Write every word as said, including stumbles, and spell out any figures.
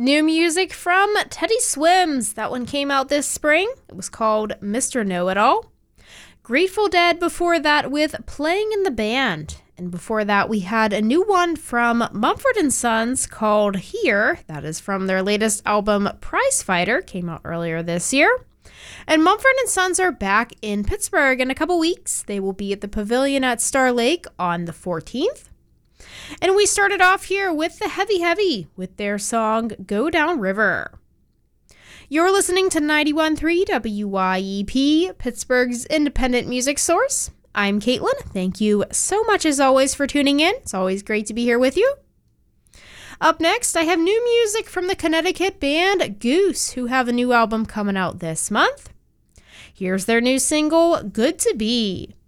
New music from Teddy Swims. That one came out this spring. It was called Mister Know-It-All. Grateful Dead before that with Playing in the Band. And before that, we had a new one from Mumford and Sons called Here. That is from their latest album, Prize Fighter. Came out earlier this year. And Mumford and Sons are back in Pittsburgh in a couple weeks. They will be at the Pavilion at Star Lake on the fourteenth. And we started off here with the Heavy Heavy with their song Go Down River. You're listening to ninety-one point three W Y E P, Pittsburgh's independent music source. I'm Caitlin. Thank you so much as always for tuning in. It's always great to be here with you. Up next, I have new music from the Connecticut band Goose, who have a new album coming out this month. Here's their new single, Good to Be.